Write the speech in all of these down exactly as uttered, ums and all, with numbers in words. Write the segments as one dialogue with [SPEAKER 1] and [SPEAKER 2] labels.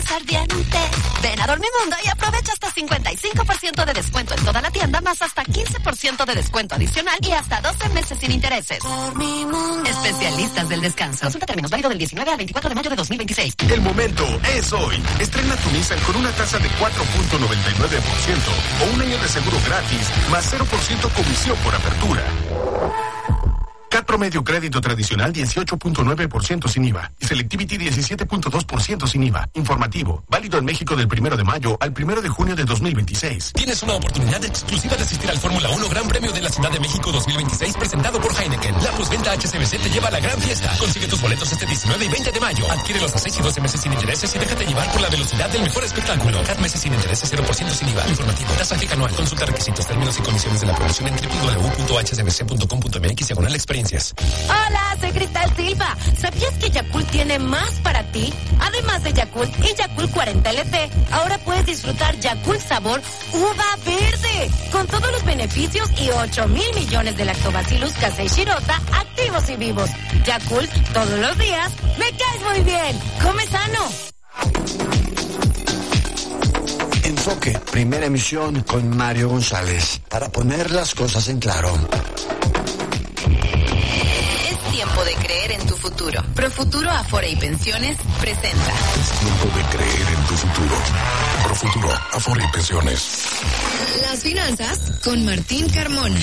[SPEAKER 1] ardiente. Ven a Dormimundo y aprovecha hasta cincuenta y cinco por ciento de descuento en toda la tienda, más hasta quince por ciento de descuento adicional y hasta doce meses sin intereses. Dormimundo. Especialistas del descanso. Consulta términos, válido del diecinueve al veinticuatro de mayo de dos mil veintiséis.
[SPEAKER 2] El momento es hoy. Estrena tu Nissan con una tasa de cuatro punto noventa y nueve por ciento o un año de seguro gratis, más cero por ciento comisión por apertura. C A T promedio crédito tradicional dieciocho punto nueve por ciento sin I V A y Selectivity diecisiete punto dos por ciento sin I V A. Informativo, válido en México del primero de mayo al primero de junio de dos mil veintiséis.
[SPEAKER 3] Tienes una oportunidad exclusiva de asistir al Fórmula uno Gran Premio de la Ciudad de México dos mil veintiséis presentado por Heineken. La postventa H S B C te lleva a la gran fiesta. Consigue tus boletos este diecinueve y veinte de mayo. Adquiérelos a seis y doce meses sin intereses y déjate llevar por la velocidad del mejor espectáculo. C A T meses sin intereses, cero por ciento sin I V A. Informativo, tasa fija anual. Consulta requisitos, términos y condiciones de la promoción en doble u doble u doble u punto h s b c punto com punto m x diagonal experiencias.
[SPEAKER 4] Hola, soy Cristal Silva. ¿Sabías que Yakult tiene más para ti? Además de Yakult y Yakult cuarenta L C, ahora puedes disfrutar Yakult sabor uva verde, con todos los beneficios y ocho mil millones de lactobacillus casei shirota activos y vivos. Yakult, todos los días, me caes muy bien. Come sano.
[SPEAKER 5] Enfoque, primera emisión con Mario González, para poner las cosas en claro.
[SPEAKER 6] Tiempo de creer en tu futuro. Profuturo Afore y Pensiones presenta.
[SPEAKER 7] Es tiempo de creer en tu futuro. Profuturo Afore y Pensiones.
[SPEAKER 6] Las finanzas con Martín Carmona.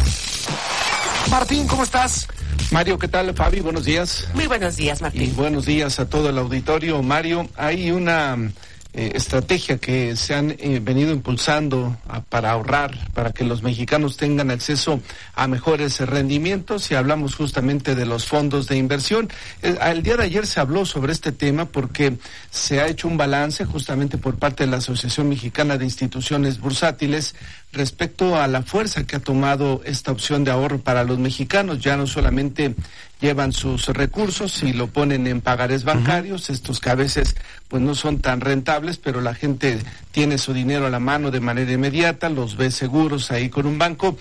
[SPEAKER 8] Martín, ¿cómo estás?
[SPEAKER 9] Mario, ¿qué tal? Fabi, buenos días.
[SPEAKER 8] Muy buenos días, Martín.
[SPEAKER 9] Y buenos días a todo el auditorio. Mario, hay una eh, estrategia que se han eh, venido impulsando a, para ahorrar, para que los mexicanos tengan acceso a mejores rendimientos, y hablamos justamente de los fondos de inversión. Eh, el día de ayer se habló sobre este tema porque se ha hecho un balance justamente por parte de la Asociación Mexicana de Instituciones Bursátiles respecto a la fuerza que ha tomado esta opción de ahorro para los mexicanos. Ya no solamente llevan sus recursos y lo ponen en pagarés bancarios, uh-huh. estos que a veces pues no son tan rentables, pero la gente tiene su dinero a la mano de manera inmediata, los ve seguros ahí con un banco.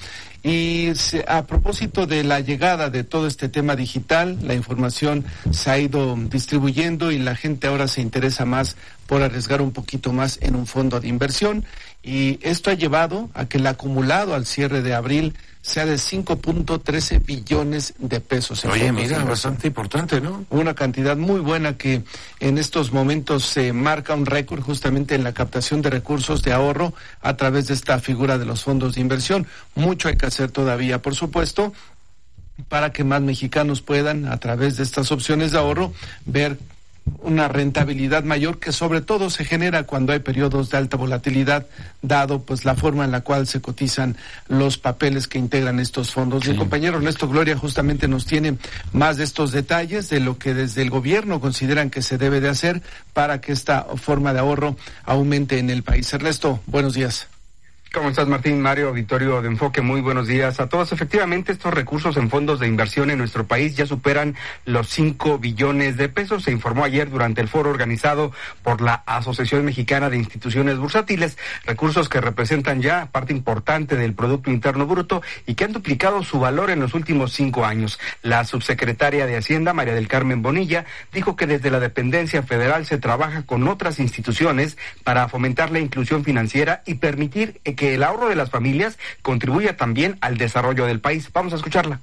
[SPEAKER 9] Y se, a propósito de la llegada de todo este tema digital, la información se ha ido distribuyendo y la gente ahora se interesa más por arriesgar un poquito más en un fondo de inversión, y esto ha llevado a que el acumulado al cierre de abril sea de cinco punto trece billones de pesos.
[SPEAKER 8] Oye, mira, bastante importante, ¿no?
[SPEAKER 9] Una cantidad muy buena que en estos momentos se marca un récord justamente en la captación de recursos de ahorro a través de esta figura de los fondos de inversión. Mucho hay que hacer todavía, por supuesto, para que más mexicanos puedan, a través de estas opciones de ahorro, ver una rentabilidad mayor, que sobre todo se genera cuando hay periodos de alta volatilidad, dado pues la forma en la cual se cotizan los papeles que integran estos fondos. Sí. Mi compañero Ernesto Gloria justamente nos tiene más de estos detalles de lo que desde el gobierno consideran que se debe de hacer para que esta forma de ahorro aumente en el país. Ernesto, buenos días.
[SPEAKER 10] ¿Cómo estás, Martín? Mario, auditorio de Enfoque, muy buenos días a todos. Efectivamente, estos recursos en fondos de inversión en nuestro país ya superan los cinco billones de pesos. Se informó ayer durante el foro organizado por la Asociación Mexicana de Instituciones Bursátiles, recursos que representan ya parte importante del Producto Interno Bruto y que han duplicado su valor en los últimos cinco años. La subsecretaria de Hacienda, María del Carmen Bonilla, dijo que desde la dependencia federal se trabaja con otras instituciones para fomentar la inclusión financiera y permitir que el ahorro de las familias contribuya también al desarrollo del país. Vamos a escucharla.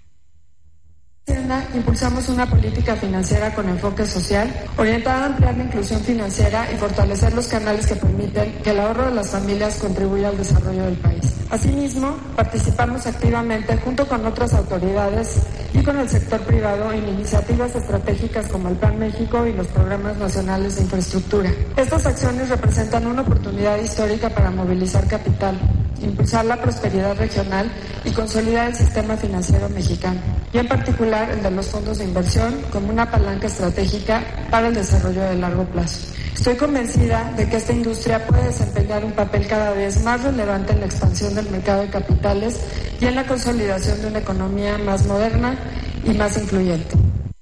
[SPEAKER 11] Impulsamos una política financiera con enfoque social, orientada a ampliar la inclusión financiera y fortalecer los canales que permiten que el ahorro de las familias contribuya al desarrollo del país. Asimismo, participamos activamente junto con otras autoridades y con el sector privado en iniciativas estratégicas como el Plan México y los programas nacionales de infraestructura. Estas acciones representan una oportunidad histórica para movilizar capital, impulsar la prosperidad regional y consolidar el sistema financiero mexicano, y en particular el de los fondos de inversión como una palanca estratégica para el desarrollo de largo plazo. Estoy convencida de que esta industria puede desempeñar un papel cada vez más relevante en la expansión del mercado de capitales y en la consolidación de una economía más moderna y más incluyente.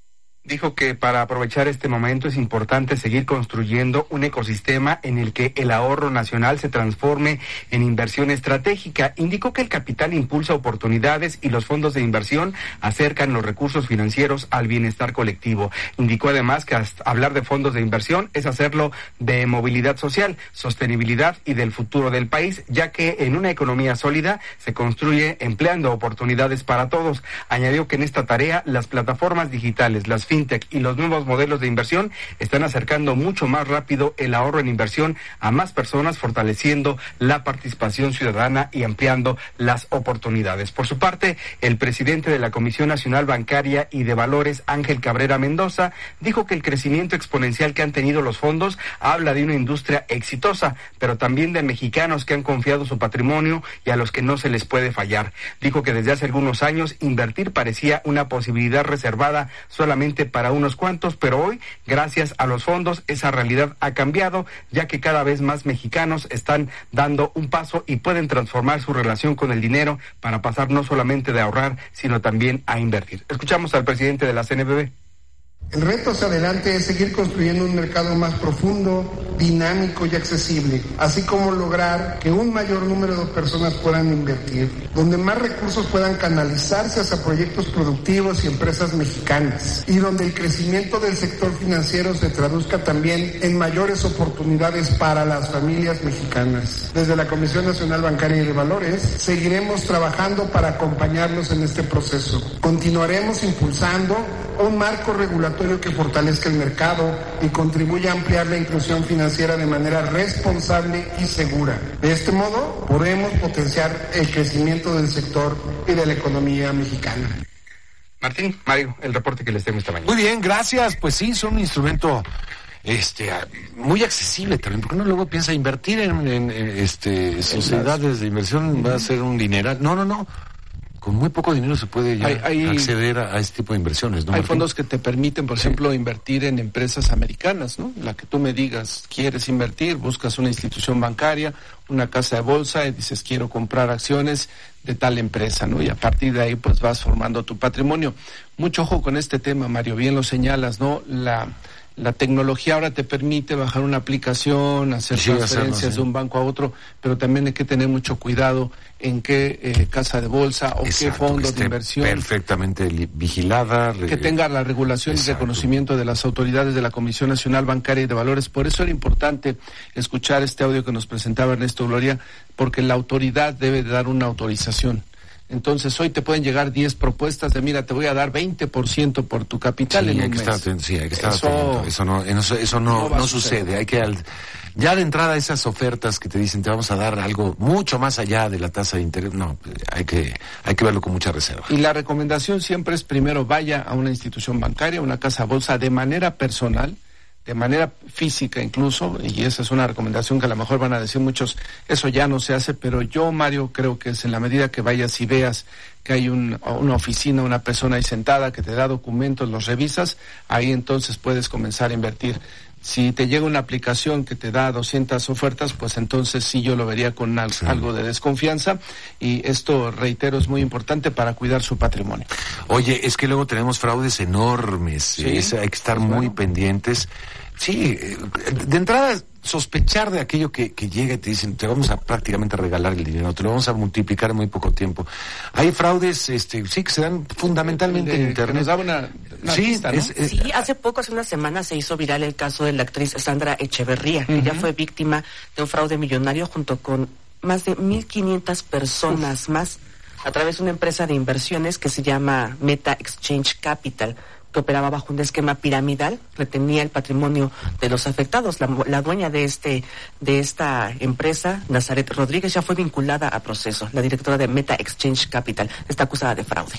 [SPEAKER 10] Dijo que para aprovechar este momento es importante seguir construyendo un ecosistema en el que el ahorro nacional se transforme en inversión estratégica. Indicó que el capital impulsa oportunidades y los fondos de inversión acercan los recursos financieros al bienestar colectivo. Indicó además que hablar de fondos de inversión es hacerlo de movilidad social, sostenibilidad y del futuro del país, ya que en una economía sólida se construye empleando oportunidades para todos. Añadió que en esta tarea las plataformas digitales, las fintech y los nuevos modelos de inversión están acercando mucho más rápido el ahorro en inversión a más personas, fortaleciendo la participación ciudadana y ampliando las oportunidades. Por su parte, el presidente de la Comisión Nacional Bancaria y de Valores, Ángel Cabrera Mendoza, dijo que el crecimiento exponencial que han tenido los fondos habla de una industria exitosa, pero también de mexicanos que han confiado su patrimonio y a los que no se les puede fallar. Dijo que desde hace algunos años invertir parecía una posibilidad reservada solamente para unos cuantos, pero hoy, gracias a los fondos, esa realidad ha cambiado, ya que cada vez más mexicanos están dando un paso y pueden transformar su relación con el dinero para pasar no solamente de ahorrar, sino también a invertir. Escuchamos al presidente de la C N B B.
[SPEAKER 12] El reto hacia adelante es seguir construyendo un mercado más profundo, dinámico y accesible, así como lograr que un mayor número de personas puedan invertir, donde más recursos puedan canalizarse hacia proyectos productivos y empresas mexicanas, y donde el crecimiento del sector financiero se traduzca también en mayores oportunidades para las familias mexicanas. Desde la Comisión Nacional Bancaria y de Valores, seguiremos trabajando para acompañarlos en este proceso. Continuaremos impulsando un marco regulatorio que fortalezca el mercado y contribuya a ampliar la inclusión financiera de manera responsable y segura. De este modo, podemos potenciar el crecimiento del sector y de la economía mexicana.
[SPEAKER 10] Martín, Mario, el reporte que les tengo esta mañana.
[SPEAKER 13] Muy bien, gracias. Pues sí, son un instrumento este muy accesible también, porque uno luego piensa invertir en, en, en este sociedades de inversión, va a ser un dineral. No, no, no. Con muy poco dinero se puede ya hay, hay, acceder a, a este tipo de inversiones, ¿no?
[SPEAKER 9] Hay
[SPEAKER 13] Martín?
[SPEAKER 9] fondos que te permiten, por ejemplo, sí. invertir en empresas americanas, ¿no? La que tú me digas, quieres invertir, buscas una institución bancaria, una casa de bolsa y dices, quiero comprar acciones de tal empresa, ¿no? Y a partir de ahí, pues vas formando tu patrimonio. Mucho ojo con este tema, Mario, bien lo señalas, ¿no? La... La tecnología ahora te permite bajar una aplicación, hacer sí, transferencias hacerlo, sí. de un banco a otro, pero también hay que tener mucho cuidado en qué eh, casa de bolsa o Exacto, qué fondo de inversión.
[SPEAKER 13] Perfectamente li- vigilada.
[SPEAKER 9] Que tenga la regulación Exacto. y reconocimiento de las autoridades de la Comisión Nacional Bancaria y de Valores. Por eso era importante escuchar este audio que nos presentaba Ernesto Gloria, porque la autoridad debe de dar una autorización. Entonces, hoy te pueden llegar diez propuestas de, mira, te voy a dar veinte por ciento por tu capital
[SPEAKER 13] sí,
[SPEAKER 9] en un
[SPEAKER 13] hay que
[SPEAKER 9] mes.
[SPEAKER 13] Estar atento, sí, hay que estar eso, atento. Eso no, eso, eso no, no, no sucede. Hay que, al, ya de entrada, esas ofertas que te dicen, te vamos a dar algo mucho más allá de la tasa de interés, no, hay que, hay que verlo con mucha reserva.
[SPEAKER 9] Y la recomendación siempre es, primero, vaya a una institución bancaria, una casa bolsa, de manera personal, de manera física incluso, y esa es una recomendación que a lo mejor van a decir muchos, eso ya no se hace, pero yo, Mario, creo que es en la medida que vayas y veas que hay un, una oficina, una persona ahí sentada que te da documentos, los revisas, ahí entonces puedes comenzar a invertir. Si te llega una aplicación que te da doscientas ofertas, pues entonces sí yo lo vería con al, sí. algo de desconfianza, y esto, reitero, es muy importante para cuidar su patrimonio.
[SPEAKER 13] Oye, es que luego tenemos fraudes enormes, sí, es, hay que estar pues muy bueno. pendientes. Sí, de entrada sospechar de aquello que, que llega y te dicen, te vamos a prácticamente regalar el dinero, te lo vamos a multiplicar en muy poco tiempo. Hay fraudes, este, sí, que se dan fundamentalmente de, de, en internet.
[SPEAKER 9] Nos da una, una
[SPEAKER 13] sí,
[SPEAKER 9] pista, ¿no?
[SPEAKER 14] es, es, sí, hace poco, hace una semana, se hizo viral el caso de la actriz Sandra Echeverría, uh-huh. que ya fue víctima de un fraude millonario junto con más de mil quinientas personas Uf. más a través de una empresa de inversiones que se llama Meta Exchange Capital, que operaba bajo un esquema piramidal, retenía el patrimonio de los afectados. La, la dueña de este de esta empresa, Nazaret Rodríguez, ya fue vinculada a proceso. La directora de Meta Exchange Capital está acusada de fraude.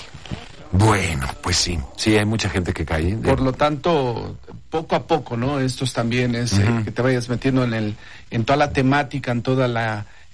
[SPEAKER 13] Bueno, pues sí, sí hay mucha gente que cae.
[SPEAKER 9] De... Por lo tanto, poco a poco, ¿no? Estos también es uh-huh. eh, que te vayas metiendo en el en toda la temática, en toda la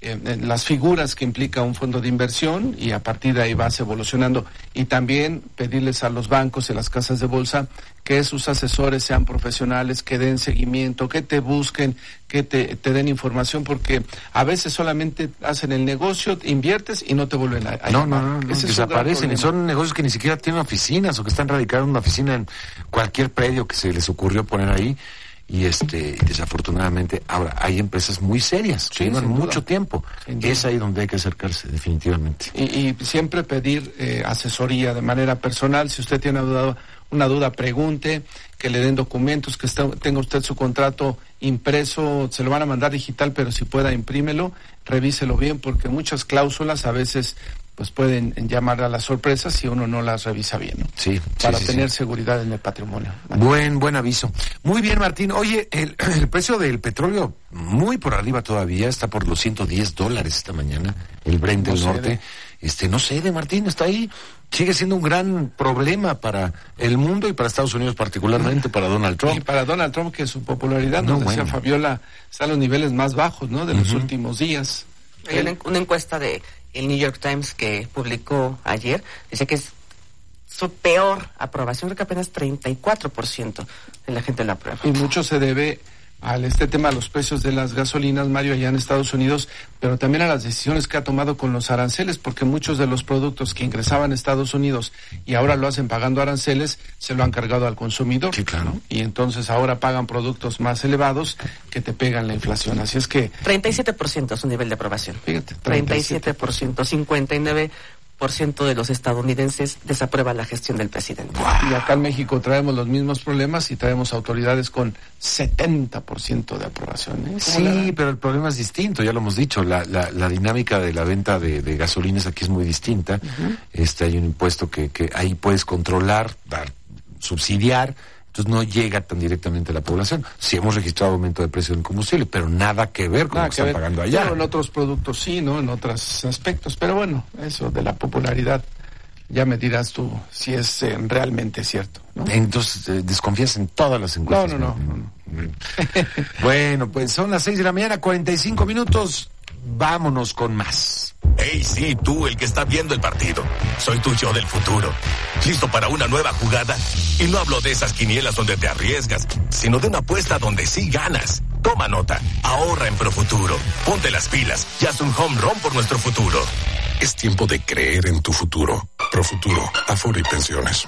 [SPEAKER 9] eh, las figuras que implica un fondo de inversión y a partir de ahí vas evolucionando. Y también pedirles a los bancos y las casas de bolsa que sus asesores sean profesionales, que den seguimiento, que te busquen, que te, te den información, porque a veces solamente hacen el negocio, inviertes y no te vuelven a, a
[SPEAKER 13] no,
[SPEAKER 9] llamar.
[SPEAKER 13] No, no, no,
[SPEAKER 9] Ese
[SPEAKER 13] desaparecen y son negocios que ni siquiera tienen oficinas o que están radicados en una oficina en cualquier predio que se les ocurrió poner ahí. Y este, desafortunadamente, ahora hay empresas muy serias que sí, llevan mucho duda. tiempo. Es ahí donde hay que acercarse, definitivamente.
[SPEAKER 9] Y, y siempre pedir eh, asesoría de manera personal. Si usted tiene una duda, una duda, pregunte, que le den documentos, que está, tenga usted su contrato impreso, se lo van a mandar digital, pero si pueda, imprímelo, revíselo bien, porque muchas cláusulas a veces pues pueden llamar a las sorpresas si uno no las revisa bien, ¿no?
[SPEAKER 13] Sí.
[SPEAKER 9] Para
[SPEAKER 13] sí,
[SPEAKER 9] tener
[SPEAKER 13] sí.
[SPEAKER 9] seguridad en el patrimonio.
[SPEAKER 13] Buen, buen aviso. Muy bien, Martín. Oye, el, el precio del petróleo muy por arriba todavía, está por los ciento diez dólares esta mañana, el Brent del
[SPEAKER 9] no
[SPEAKER 13] norte.
[SPEAKER 9] Cede.
[SPEAKER 13] Este, no cede, Martín, está ahí. Sigue siendo un gran problema para el mundo y para Estados Unidos particularmente, para Donald Trump.
[SPEAKER 9] Y para Donald Trump, que su popularidad,
[SPEAKER 13] no,
[SPEAKER 9] nos decía
[SPEAKER 13] bueno.
[SPEAKER 9] Fabiola, está a los niveles más bajos, ¿no? De uh-huh. los últimos días.
[SPEAKER 14] Hay una, una encuesta de el New York Times que publicó ayer, dice que es su peor aprobación, creo que apenas treinta y cuatro por ciento de la gente la aprueba.
[SPEAKER 9] Y mucho se debe al este tema de los precios de las gasolinas, Mario, allá en Estados Unidos, pero también a las decisiones que ha tomado con los aranceles, porque muchos de los productos que ingresaban a Estados Unidos y ahora lo hacen pagando aranceles, se lo han cargado al consumidor.
[SPEAKER 13] Sí, claro.
[SPEAKER 9] ¿no? Y entonces ahora pagan productos más elevados que te pegan la inflación. Así es que...
[SPEAKER 14] treinta y siete por ciento es un nivel de aprobación.
[SPEAKER 9] Fíjate.
[SPEAKER 14] treinta y siete por ciento, cincuenta y nueve por ciento de los estadounidenses desaprueba la gestión del presidente.
[SPEAKER 9] Wow. Y acá en México traemos los mismos problemas y traemos autoridades con setenta por ciento de aprobación. ¿eh?
[SPEAKER 13] Sí, pero el problema es distinto, ya lo hemos dicho, la, la, la dinámica de la venta de, de gasolinas aquí es muy distinta. Uh-huh. Este, hay un impuesto que, que ahí puedes controlar, dar, subsidiar, entonces no llega tan directamente a la población. Sí hemos registrado aumento de precio del combustible, pero nada que ver con nada lo que, que están ver. pagando allá.
[SPEAKER 9] Pero en otros productos sí, ¿no? En otros aspectos. Pero bueno, eso de la popularidad, ya me dirás tú si es eh, realmente cierto, ¿no?
[SPEAKER 13] Entonces, eh, desconfías en todas las encuestas.
[SPEAKER 9] No, no, no. no, no.
[SPEAKER 13] Bueno, pues son las seis de la mañana, cuarenta y cinco minutos. Vámonos con más.
[SPEAKER 3] Hey, sí, tú, el que está viendo el partido. Soy tu yo del futuro. ¿Listo para una nueva jugada? Y no hablo de esas quinielas donde te arriesgas, sino de una apuesta donde sí ganas. Toma nota, ahorra en Profuturo. Ponte las pilas y haz un home run por nuestro futuro.
[SPEAKER 7] Es tiempo de creer en tu futuro. Profuturo, Afore y Pensiones.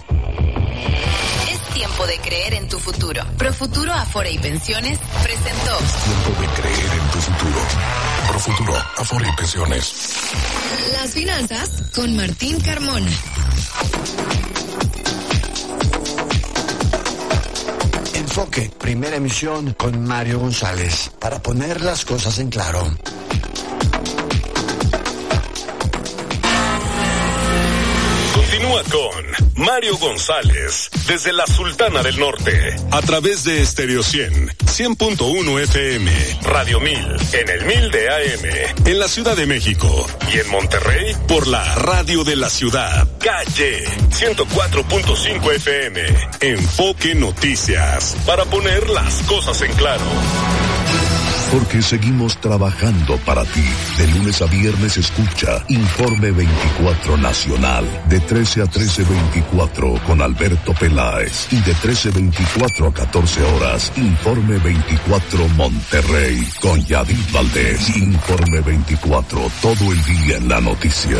[SPEAKER 6] Es tiempo de creer en tu futuro. Profuturo, Afore y Pensiones presentó.
[SPEAKER 7] Es tiempo de creer en tu futuro. Profuturo, Afore y Pensiones.
[SPEAKER 1] Las finanzas con Martín Carmona.
[SPEAKER 5] Enfoque, primera emisión con Mario González, para poner las cosas en claro.
[SPEAKER 15] Continúa con Mario González desde la Sultana del Norte a través de Estéreo cien, cien punto uno F M, Radio mil en el mil de A M en la Ciudad de México y en Monterrey por la Radio de la Ciudad, Calle ciento cuatro punto cinco F M. Enfoque Noticias para poner las cosas en claro.
[SPEAKER 16] Porque seguimos trabajando para ti. De lunes a viernes escucha Informe veinticuatro Nacional. De trece a trece veinticuatro con Alberto Peláez. Y de trece veinticuatro a catorce horas, Informe veinticuatro Monterrey. Con Yadid Valdés. Informe veinticuatro, todo el día en la noticia.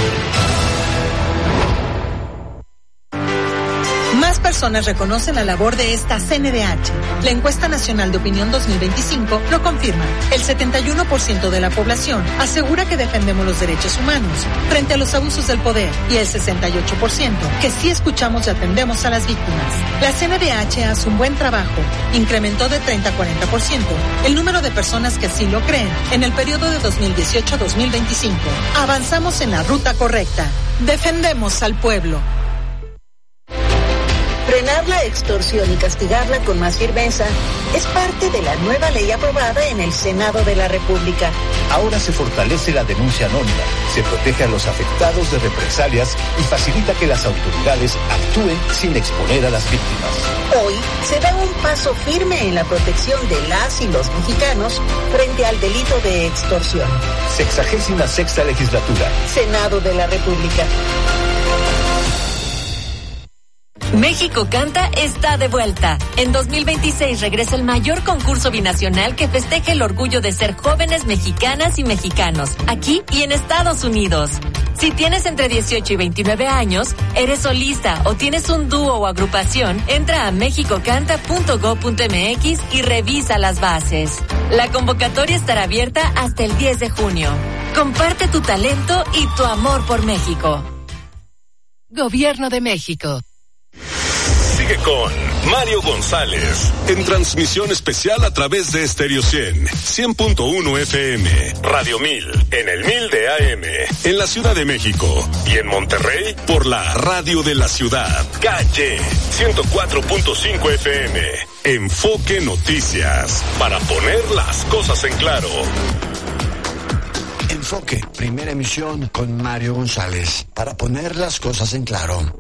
[SPEAKER 17] Más personas reconocen la labor de esta C N D H. La encuesta nacional de opinión dos mil veinticinco lo confirma. El setenta y uno por ciento de la población asegura que defendemos los derechos humanos frente a los abusos del poder y el sesenta y ocho por ciento que sí escuchamos y atendemos a las víctimas. La C N D H hace un buen trabajo. Incrementó de treinta a cuarenta por ciento el número de personas que así lo creen en el periodo de dos mil dieciocho a dos mil veinticinco. Avanzamos en la ruta correcta. Defendemos al pueblo.
[SPEAKER 18] Frenar la extorsión y castigarla con más firmeza es parte de la nueva ley aprobada en el Senado de la República.
[SPEAKER 19] Ahora se fortalece la denuncia anónima, se protege a los afectados de represalias y facilita que las autoridades actúen sin exponer a las víctimas.
[SPEAKER 18] Hoy se da un paso firme en la protección de las y los mexicanos frente al delito de extorsión.
[SPEAKER 19] Sexagésima sexta legislatura.
[SPEAKER 18] Senado de la República.
[SPEAKER 4] México Canta está de vuelta. En dos mil veintiséis regresa el mayor concurso binacional que festeja el orgullo de ser jóvenes mexicanas y mexicanos, aquí y en Estados Unidos. Si tienes entre dieciocho y veintinueve años, eres solista o tienes un dúo o agrupación, entra a mexico canta punto gob punto eme equis y revisa las bases. La convocatoria estará abierta hasta el diez de junio. Comparte tu talento y tu amor por México.
[SPEAKER 1] Gobierno de México.
[SPEAKER 15] Sigue con Mario González en transmisión especial a través de Estéreo cien, cien punto uno F M, Radio mil, en el mil de A M, en la Ciudad de México y en Monterrey por la Radio de la Ciudad, Calle ciento cuatro punto cinco F M. Enfoque Noticias, para poner las cosas en claro.
[SPEAKER 5] Enfoque, primera emisión con Mario González, para poner las cosas en claro.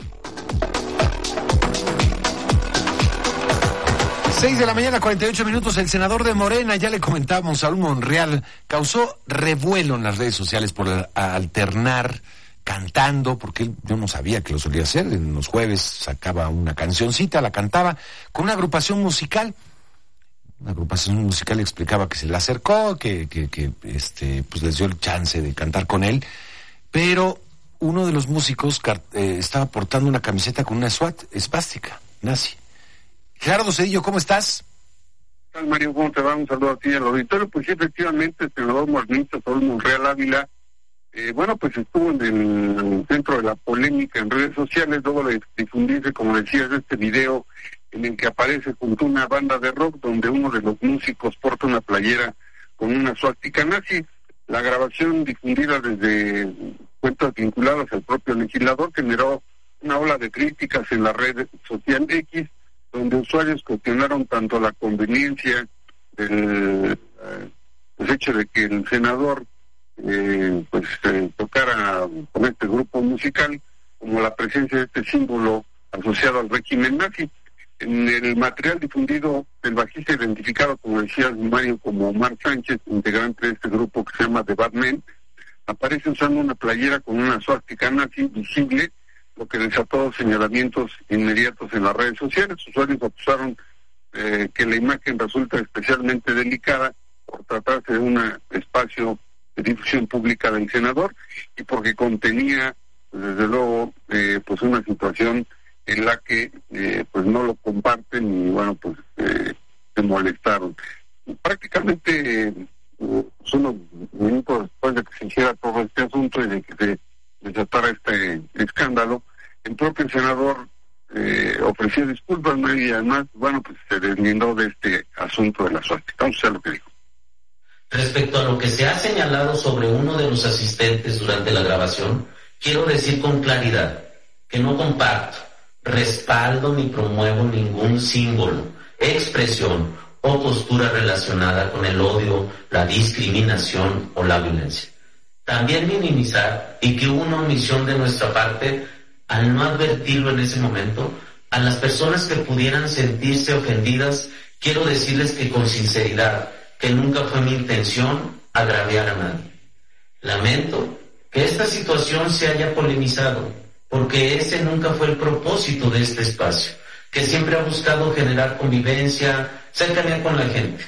[SPEAKER 13] Seis de la mañana, cuarenta y ocho minutos. El senador de Morena, ya le comentábamos, Saúl Monreal, causó revuelo en las redes sociales por alternar cantando, porque él, yo no sabía que lo solía hacer. En los jueves sacaba una cancioncita, la cantaba con una agrupación musical. Una agrupación musical le explicaba que se le acercó, que, que, que este, pues les dio el chance de cantar con él, pero uno de los músicos eh, estaba portando una camiseta con una SWAT esvástica nazi. Gerardo Cedillo, ¿cómo estás?
[SPEAKER 20] ¿Qué tal, Mario? ¿Cómo te va? Un saludo a ti al auditorio. Pues sí, efectivamente, el senador morenista Saúl Monreal Ávila, eh, bueno, pues estuvo en el centro de la polémica en redes sociales, luego de difundirse, como decías, este video en el que aparece junto a una banda de rock donde uno de los músicos porta una playera con una suástica nazi. La grabación difundida desde cuentas vinculadas al propio legislador generó una ola de críticas en la red social X, donde usuarios cuestionaron tanto la conveniencia del eh, pues hecho de que el senador eh, pues eh, tocara con este grupo musical, como la presencia de este símbolo asociado al régimen nazi. En el material difundido, el bajista identificado, como decías, Mario, como Omar Sánchez, integrante de este grupo que se llama The Batman, aparece usando una playera con una suástica nazi visible, lo que desató señalamientos inmediatos en las redes sociales. Usuarios acusaron eh, que la imagen resulta especialmente delicada por tratarse de un espacio de difusión pública del senador y porque contenía, desde luego, eh, pues una situación en la que eh, pues no lo comparten y bueno, pues eh, se molestaron. Prácticamente eh, unos minutos después de que se hiciera todo este asunto y de que se desatara este escándalo, el propio senador eh, ofreció disculpas, ¿no? Y además, bueno, pues se deslindó de este asunto de la suástica. Vamos a ver lo que dijo.
[SPEAKER 21] Respecto a lo que se ha señalado sobre uno de los asistentes durante la grabación, quiero decir con claridad que no comparto, respaldo ni promuevo ningún símbolo, expresión o postura relacionada con el odio, la discriminación o la violencia. También minimizar y que hubo una omisión de nuestra parte al no advertirlo en ese momento. A las personas que pudieran sentirse ofendidas, quiero decirles que con sinceridad, que nunca fue mi intención agraviar a nadie. Lamento que esta situación se haya polemizado, porque ese nunca fue el propósito de este espacio, que siempre ha buscado generar convivencia, cercanía con la gente.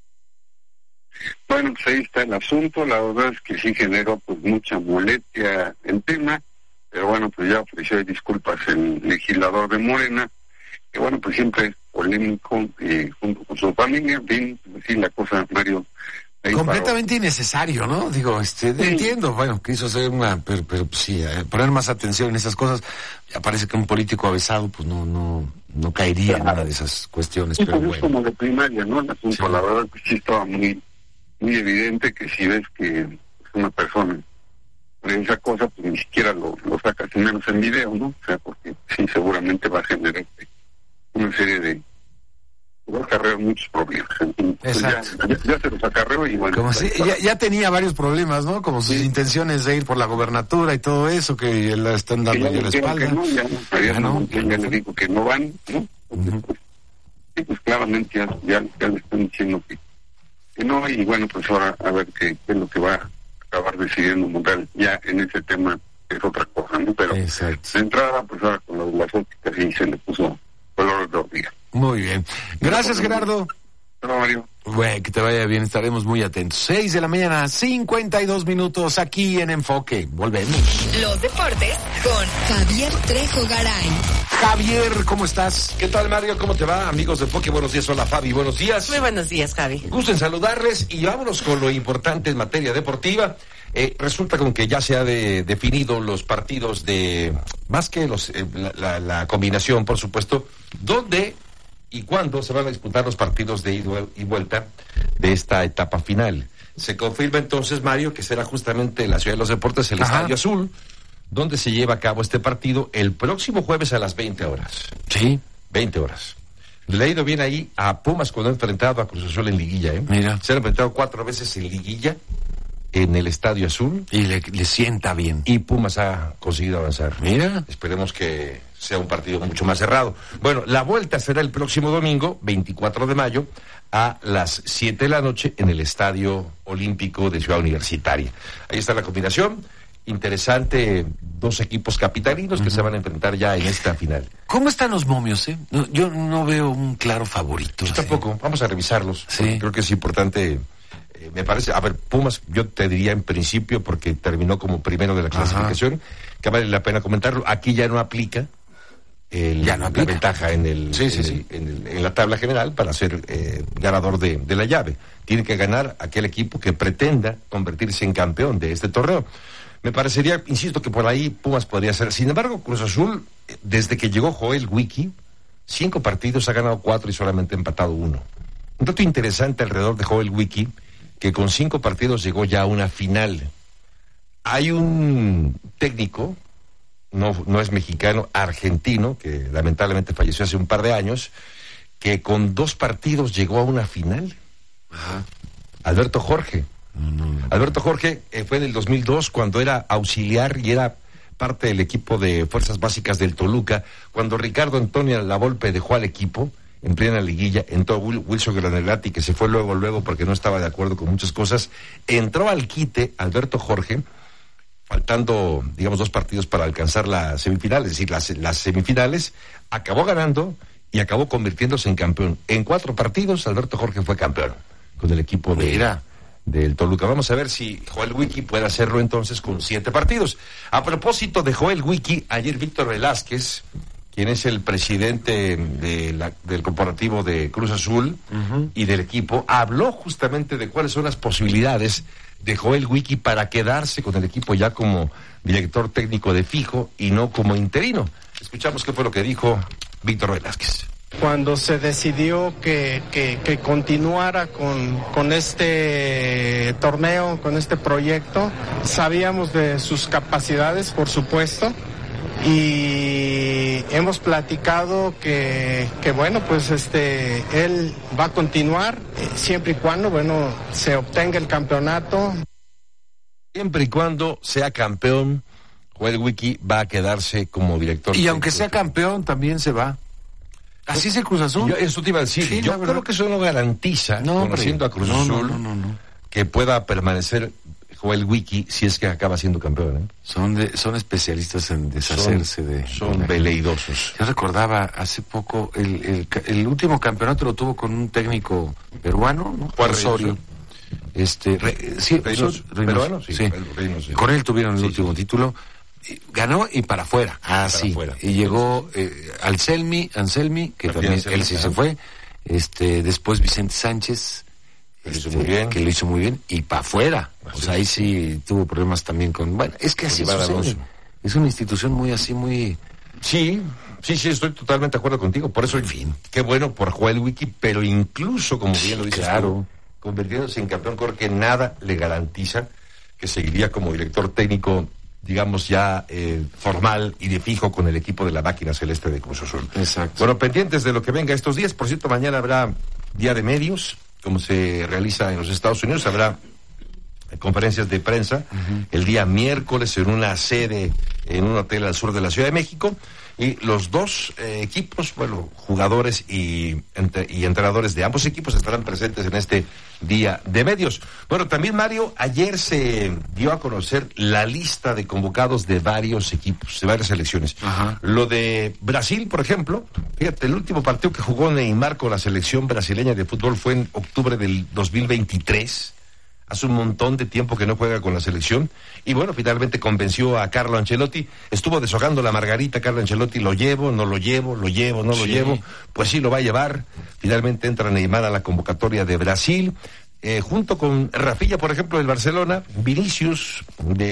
[SPEAKER 20] Bueno, pues ahí está el asunto. La verdad es que sí generó pues mucha molestia el tema, pero bueno, pues ya ofreció disculpas el legislador de Morena, que bueno, pues siempre es polémico, eh, junto con su familia. Bien, sí, la cosa, Mario.
[SPEAKER 13] Completamente paró. Innecesario, ¿no? Digo, este, sí. Entiendo, bueno, quiso hacer una, pero, pero sí, eh, poner más atención en esas cosas. Ya parece que un político avesado, pues no, no, no caería claro. en una de esas cuestiones, sí, pero pues bueno.
[SPEAKER 20] Es como de primaria, ¿no? El asunto, sí. La verdad que sí estaba muy, muy evidente que si ves que una persona de esa cosa, pues ni siquiera lo, lo sacas, y menos en video, ¿no? O sea, porque sí, seguramente va a generar una serie de va a acarrear muchos problemas. Entonces, ya, ya, ya se los acarreó y bueno.
[SPEAKER 13] Como si, ya, ya tenía varios problemas, ¿no? Como sus sí. intenciones de ir por la gobernatura y todo eso, que le están dando ya la espalda.
[SPEAKER 20] Que no, ya, ya, no, ya, ya le digo que no van, ¿no? Uh-huh. Pues, sí, pues claramente ya, ya, ya le están diciendo que, que no, y bueno, pues ahora a ver qué, qué es lo que va a acabar decidiendo Monreal ya en ese tema, es otra cosa, ¿no? Pero exacto. De entrada, pues ahora con lo de las ópticas sí se le puso color de hormiga.
[SPEAKER 13] Muy bien. Gracias, Gerardo.
[SPEAKER 20] Hola, Mario.
[SPEAKER 13] Bueno, que te vaya bien, estaremos muy atentos. Seis de la mañana, cincuenta y dos minutos, aquí en Enfoque. Volvemos.
[SPEAKER 6] Los deportes con Javier Trejo Garay.
[SPEAKER 13] Javier, ¿cómo estás?
[SPEAKER 2] ¿Qué tal, Mario? ¿Cómo te va? Amigos de Enfoque, buenos días. Hola, Fabi, buenos días.
[SPEAKER 14] Muy buenos días, Javi.
[SPEAKER 2] Gusto en saludarles y vámonos con lo importante en materia deportiva. Eh, resulta como que ya se ha de, definido los partidos de, más que los eh, la, la, la combinación, por supuesto, dónde y cuándo se van a disputar los partidos de ida y vuelta de esta etapa final. Se confirma entonces, Mario, que será justamente en la Ciudad de los Deportes, el Ajá. Estadio Azul, donde se lleva a cabo este partido el próximo jueves a las veinte horas.
[SPEAKER 13] Sí.
[SPEAKER 2] veinte horas. Le ha ido bien ahí a Pumas cuando ha enfrentado a Cruz Azul en liguilla, ¿eh?
[SPEAKER 13] Mira.
[SPEAKER 2] Se han enfrentado cuatro veces en liguilla en el Estadio Azul.
[SPEAKER 13] Y le, le sienta bien.
[SPEAKER 2] Y Pumas ha conseguido avanzar.
[SPEAKER 13] Mira.
[SPEAKER 2] Esperemos que sea un partido mucho más cerrado. Bueno, la vuelta será el próximo domingo, veinticuatro de mayo, a las siete de la noche en el Estadio Olímpico de Ciudad Universitaria. Ahí está la combinación. Interesante, dos equipos capitalinos uh-huh. que se van a enfrentar ya en esta final.
[SPEAKER 13] ¿Cómo están los momios, eh? No, yo no veo un claro favorito.
[SPEAKER 2] Yo tampoco, vamos a revisarlos. Sí. Creo que es importante. Eh, me parece, a ver, Pumas, yo te diría en principio, porque terminó como primero de la clasificación, Ajá. que vale la pena comentarlo. Aquí ya no aplica. El,
[SPEAKER 13] ya no aplica.
[SPEAKER 2] La ventaja en el,
[SPEAKER 13] sí, sí,
[SPEAKER 2] en,
[SPEAKER 13] sí.
[SPEAKER 2] El, en, el, en la tabla general para ser eh, ganador de, de la llave. Tiene que ganar aquel equipo que pretenda convertirse en campeón de este torneo. Me parecería, insisto, que por ahí Pumas podría ser. Sin embargo, Cruz Azul, desde que llegó Joel Wiki, cinco partidos, ha ganado cuatro y solamente ha empatado uno. Un dato interesante alrededor de Joel Wiki, que con cinco partidos llegó ya a una final. Hay un técnico, no, no es mexicano, argentino, que lamentablemente falleció hace un par de años, que con dos partidos llegó a una final. Ajá. Alberto Jorge. No, no, no. Alberto Jorge eh, fue en el dos mil dos cuando era auxiliar y era parte del equipo de Fuerzas Básicas del Toluca, cuando Ricardo Antonio Lavolpe dejó al equipo en plena liguilla, entró Wilson Granelati, que se fue luego, luego porque no estaba de acuerdo con muchas cosas, entró al quite Alberto Jorge, faltando, digamos, dos partidos para alcanzar la semifinal, es decir, las, las semifinales, acabó ganando y acabó convirtiéndose en campeón. En cuatro partidos, Alberto Jorge fue campeón con el equipo de... Mira. del Toluca. Vamos a ver si Joel Wiki puede hacerlo entonces con siete partidos. A propósito de Joel Wiki, ayer Víctor Velázquez, quien es el presidente de la, del corporativo de Cruz Azul uh-huh. y del equipo, habló justamente de cuáles son las posibilidades de Joel Wiki para quedarse con el equipo ya como director técnico de fijo y no como interino. Escuchamos qué fue lo que dijo Víctor Velázquez.
[SPEAKER 22] Cuando se decidió que, que, que continuara con, con este torneo, con este proyecto, sabíamos de sus capacidades, por supuesto, y hemos platicado que, que bueno, pues este, él va a continuar eh, siempre y cuando, bueno, se obtenga el campeonato.
[SPEAKER 2] Siempre y cuando sea campeón, Joel Wiki va a quedarse como director.
[SPEAKER 13] Y aunque sea campeón, también se va. ¿Así es el Cruz Azul?
[SPEAKER 2] Yo, eso te iba a decir. Sí, yo creo que eso no garantiza, no, conociendo hombre. a Cruz no, Azul, no, no, no, no. que pueda permanecer Joel Wiki si es que acaba siendo campeón. ¿eh?
[SPEAKER 13] Son de, son especialistas en deshacerse
[SPEAKER 2] son,
[SPEAKER 13] de...
[SPEAKER 2] Son de veleidosos.
[SPEAKER 13] Yo recordaba hace poco, el, el, el último campeonato lo tuvo con un técnico peruano, ¿no?
[SPEAKER 2] Juan Osorio.
[SPEAKER 13] Este, re, sí,
[SPEAKER 2] Reynoso, peruano, sí. sí.
[SPEAKER 13] Reynoso. Con él tuvieron el sí, último sí. título. Ganó y para afuera. Ah, sí. Afuera. Y llegó eh, Anselmi, Anselmi, que también Anselmi, él sí se fue. Este, después Vicente Sánchez,
[SPEAKER 2] lo hizo
[SPEAKER 13] este,
[SPEAKER 2] muy bien.
[SPEAKER 13] que lo hizo muy bien y para afuera. Así o sea, ahí sí tuvo problemas también con. Bueno, es que así sucede. Es una institución muy así, muy.
[SPEAKER 2] Sí, sí, sí, estoy totalmente de acuerdo contigo. Por eso, en fin, qué bueno por Joel Wiki, pero incluso, como bien lo dices,
[SPEAKER 13] claro,
[SPEAKER 2] tú, convirtiéndose en campeón, creo que nada le garantiza que seguiría como director técnico digamos, ya eh, formal y de fijo con el equipo de la máquina celeste de Cruz Azul.
[SPEAKER 13] Exacto.
[SPEAKER 2] Bueno, pendientes de lo que venga estos días. Por cierto, mañana habrá Día de Medios, como se realiza en los Estados Unidos. Habrá conferencias de prensa uh-huh. el día miércoles en una sede, en un hotel al sur de la Ciudad de México. Y los dos eh, equipos, bueno, jugadores y, entre, y entrenadores de ambos equipos estarán presentes en este Día de Medios. Bueno, también, Mario, ayer se dio a conocer la lista de convocados de varios equipos, de varias selecciones. Ajá. Lo de Brasil, por ejemplo, fíjate, el último partido que jugó Neymar con la selección brasileña de fútbol fue en octubre del dos mil veintitrés. Hace un montón de tiempo que no juega con la selección. Y bueno, finalmente convenció a Carlo Ancelotti. Estuvo deshojando la margarita Carlo Ancelotti. Lo llevo, no lo llevo, lo llevo, no lo sí. llevo. Pues sí, lo va a llevar. Finalmente entra Neymar a la convocatoria de Brasil. Eh, junto con Rafinha, por ejemplo, del Barcelona. Vinicius,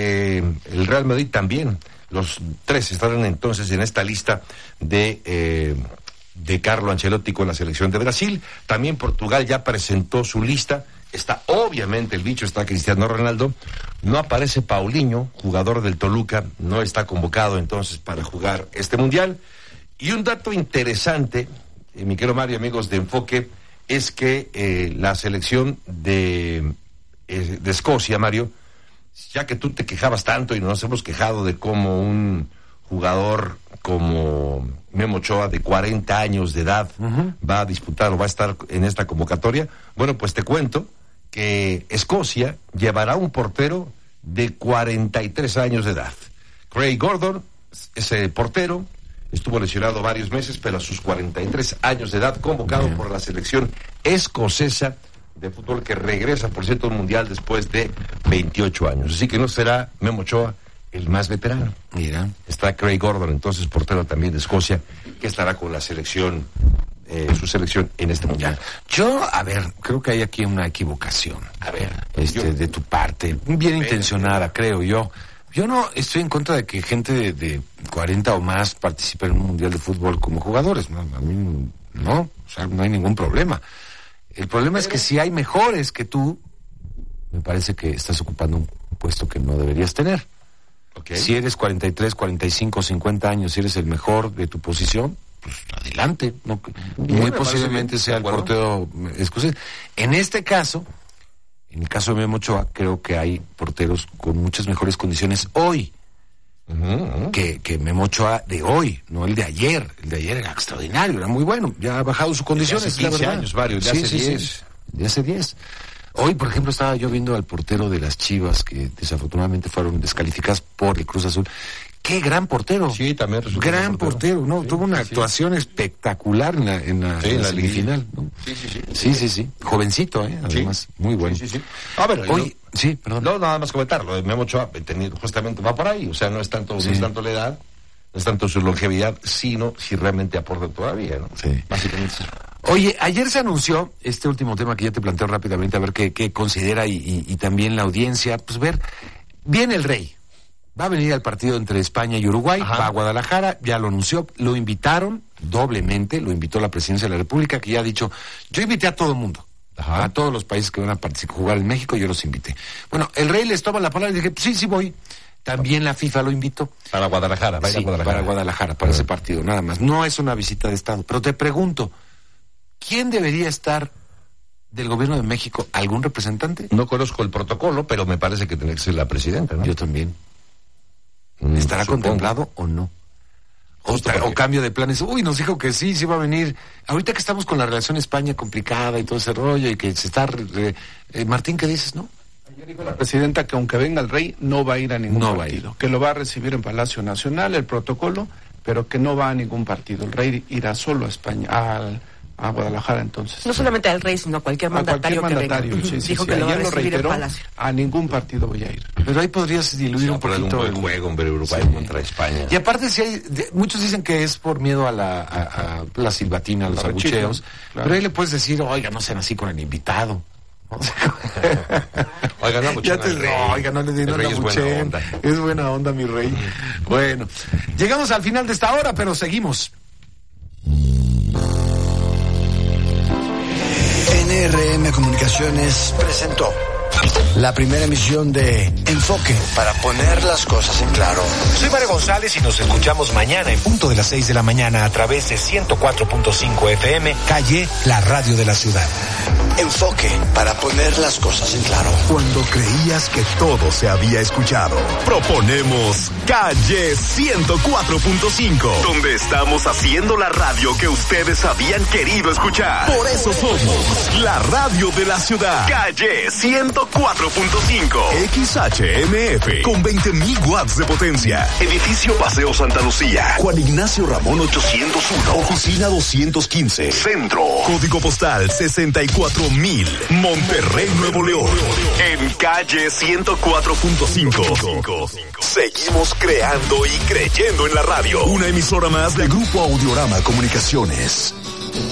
[SPEAKER 2] del Real Madrid también. Los tres estarán entonces en esta lista de... Eh, de Carlo Ancelotti con la selección de Brasil. También Portugal ya presentó su lista. Está obviamente el bicho, está Cristiano Ronaldo. No aparece Paulinho, jugador del Toluca, no está convocado entonces para jugar este mundial. Y un dato interesante, eh, mi querido Mario, amigos de Enfoque, es que eh, la selección de, eh, de Escocia, Mario, ya que tú te quejabas tanto y nos hemos quejado de cómo un jugador como Memo Ochoa, de cuarenta años de edad, uh-huh. va a disputar o va a estar en esta convocatoria. Bueno, pues te cuento que Escocia llevará un portero de cuarenta y tres años de edad. Craig Gordon, ese portero, estuvo lesionado varios meses, pero a sus cuarenta y tres años de edad, convocado uh-huh. por la selección escocesa de fútbol, que regresa, por cierto, al mundial después de veintiocho años. Así que no será Memo Ochoa el más veterano. Mira, está Craig Gordon, entonces portero también de Escocia, que estará con la selección, eh, su selección en este mundial.
[SPEAKER 13] Yo, a ver, creo que hay aquí una equivocación. A ver, este, yo, de tu parte, bien intencionada, creo yo. Yo no estoy en contra de que gente de, de cuarenta o más participe en un mundial de fútbol como jugadores. No, a mí no, o sea, no hay ningún problema. El problema es que si hay mejores que tú, me parece que estás ocupando un puesto que no deberías tener. Okay. Si eres cuarenta y tres, cuarenta y cinco, cincuenta años, si eres el mejor de tu posición, pues adelante. No,
[SPEAKER 2] bien,
[SPEAKER 13] muy posiblemente sea el portero escocés. En este caso, en el caso de Memo Ochoa, creo que hay porteros con muchas mejores condiciones hoy uh-huh, uh-huh. que, que Memo Ochoa de hoy, no el de ayer. El de ayer era extraordinario, era muy bueno. Ya ha bajado sus condiciones.
[SPEAKER 2] De hace quince años, varios, de
[SPEAKER 13] sí,
[SPEAKER 2] hace
[SPEAKER 13] sí,
[SPEAKER 2] diez.
[SPEAKER 13] Sí, de hace diez. Hoy, por ejemplo, estaba yo viendo al portero de las Chivas, que desafortunadamente fueron descalificadas por el Cruz Azul. ¡Qué gran portero!
[SPEAKER 2] Sí, también resultó
[SPEAKER 13] gran portero, ¿no?
[SPEAKER 2] Sí,
[SPEAKER 13] tuvo una
[SPEAKER 2] sí,
[SPEAKER 13] actuación
[SPEAKER 2] sí.
[SPEAKER 13] espectacular en la, en la,
[SPEAKER 2] sí,
[SPEAKER 13] en la,
[SPEAKER 2] la
[SPEAKER 13] semifinal, ¿no?
[SPEAKER 2] Sí, sí, sí.
[SPEAKER 13] Sí, sí, sí. Jovencito, ¿eh? Además, sí. muy bueno.
[SPEAKER 2] Sí, sí, sí. A ver,
[SPEAKER 13] hoy,
[SPEAKER 2] no,
[SPEAKER 13] sí, perdón.
[SPEAKER 2] No, nada más comentarlo. De Memo Ochoa, justamente va por ahí. O sea, no es tanto, sí. no es tanto la edad, no es tanto su longevidad, sino si realmente aporta todavía, ¿no?
[SPEAKER 13] Sí.
[SPEAKER 2] Básicamente sí.
[SPEAKER 13] Oye, ayer se anunció este último tema que ya te planteo rápidamente, a ver qué, qué considera y, y, y también la audiencia. Pues ver, viene el Rey. Va a venir al partido entre España y Uruguay, Ajá. va a Guadalajara, ya lo anunció, lo invitaron doblemente, lo invitó la Presidencia de la República, que ya ha dicho, yo invité a todo el mundo, Ajá. a todos los países que van a participar, jugar en México, yo los invité. Bueno, el Rey les toma la palabra y dije, pues sí, sí voy. También la FIFA lo invitó.
[SPEAKER 2] Para Guadalajara,
[SPEAKER 13] va a ir
[SPEAKER 2] sí,
[SPEAKER 13] a Guadalajara. Para Guadalajara, para Ajá. ese partido, nada más. No es una visita de Estado, pero te pregunto, ¿quién debería estar del gobierno de México? ¿Algún representante?
[SPEAKER 2] No conozco el protocolo, pero me parece que tiene que ser la presidenta, ¿no?
[SPEAKER 13] Yo también. ¿Estará Supongo. contemplado o no? O, tra- o cambio de planes. Uy, nos dijo que sí, sí va a venir. Ahorita que estamos con la relación España complicada y todo ese rollo y que se está... Eh, eh, Martín, ¿qué dices, no?
[SPEAKER 9] Ayer dijo la presidenta que aunque venga el Rey, no va a ir a ningún no partido. Que lo va a recibir en Palacio Nacional, el protocolo, pero que no va a ningún partido. El Rey irá solo a España, al... a Guadalajara, entonces.
[SPEAKER 14] No solamente al Rey, sino a cualquier mandatario,
[SPEAKER 9] a cualquier mandatario
[SPEAKER 14] que venga.
[SPEAKER 9] Sí, sí,
[SPEAKER 14] Dijo
[SPEAKER 9] sí.
[SPEAKER 14] que
[SPEAKER 9] Ayer
[SPEAKER 14] lo va a
[SPEAKER 9] lo
[SPEAKER 14] recibir
[SPEAKER 9] reiteró,
[SPEAKER 14] en Palacio.
[SPEAKER 9] A ningún partido voy a ir.
[SPEAKER 13] Pero ahí podrías diluir
[SPEAKER 2] sí,
[SPEAKER 13] un poquito
[SPEAKER 2] un buen
[SPEAKER 13] el
[SPEAKER 2] juego, hombre, Uruguay sí. contra España.
[SPEAKER 13] Y aparte, si hay, de, muchos dicen que es por miedo a la, a, a la silbatina, a los abucheos. Claro. Pero ahí le puedes decir, oiga, no sean así con el invitado.
[SPEAKER 2] Oiga, no,
[SPEAKER 13] ya te, no, oiga, no le digo nada, es buena onda. Es buena onda, mi rey. Bueno, llegamos al final de esta hora, pero seguimos.
[SPEAKER 5] N R M Comunicaciones presentó La primera emisión de Enfoque, para poner las cosas en claro.
[SPEAKER 8] Soy Mario González y nos escuchamos mañana en punto de las seis de la mañana a través de ciento cuatro punto cinco F M, Calle, la radio de la ciudad.
[SPEAKER 5] Enfoque, para poner las cosas en claro.
[SPEAKER 11] Cuando creías que todo se había escuchado, proponemos Calle ciento cuatro punto cinco, donde estamos haciendo la radio que ustedes habían querido escuchar. Por eso somos la radio de la ciudad. Calle ciento cuatro punto cinco. X H M F con veinte mil watts de potencia. Edificio Paseo Santa Lucía. Juan Ignacio Ramón ochocientos uno. Oficina doscientos quince. Centro. Código postal sesenta y cuatro mil. Monterrey, Nuevo León. En Calle ciento cuatro punto cinco. Seguimos creando y creyendo en la radio. Una emisora más de Grupo Audiorama Comunicaciones.